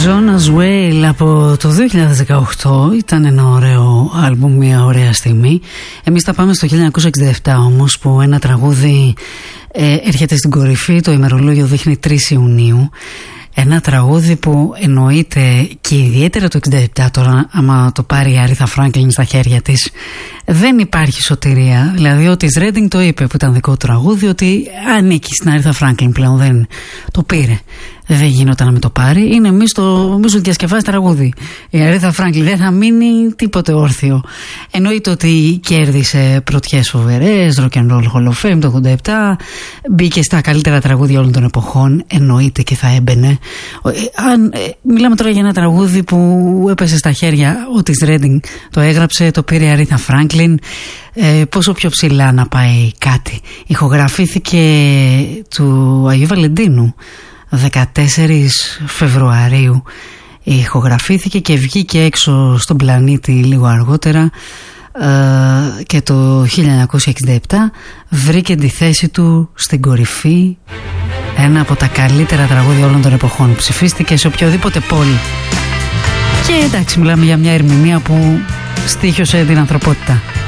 Jonas Whale από το 2018 ήταν ένα ωραίο άλμπουμ, μια ωραία στιγμή. Εμείς θα πάμε στο 1967 όμως, που ένα τραγούδι έρχεται στην κορυφή. Το ημερολόγιο δείχνει 3 Ιουνίου. Ένα τραγούδι που εννοείται και ιδιαίτερα το 67, τώρα άμα το πάρει η Άριθα Φράγκλιν στα χέρια της, δεν υπάρχει σωτηρία. Δηλαδή ο Otis Redding το είπε, που ήταν δικό του τραγούδι, ότι ανήκει στην Άριθα Φράγκλιν πλέον, δεν το πήρε. Δεν γινόταν να μην το πάρει. Είναι εμείς το διασκευάζει τραγούδι. Η Άριθα Φράγκλιν δεν θα μείνει τίποτε όρθιο. Εννοείται ότι κέρδισε πρωτιές φοβερές, Rock and Roll Hall of Fame το 87, μπήκε στα καλύτερα τραγούδια όλων των εποχών, εννοείται και θα έμπαινε. Μιλάμε τώρα για ένα τραγούδι που έπεσε στα χέρια, ο Otis Redding το έγραψε, το πήρε η Άριθα Φράγκλιν. Πόσο πιο ψηλά να πάει κάτι. Ηχογραφήθηκε του Αγίου Βαλεντίνου 14 Φεβρουαρίου, ηχογραφήθηκε και βγήκε έξω στον πλανήτη λίγο αργότερα, και το 1967 βρήκε τη θέση του στην κορυφή, ένα από τα καλύτερα τραγούδια όλων των εποχών. Ψηφίστηκε σε οποιοδήποτε πόλη. Και εντάξει, μιλάμε για μια ερμηνεία που στοίχιωσε την ανθρωπότητα.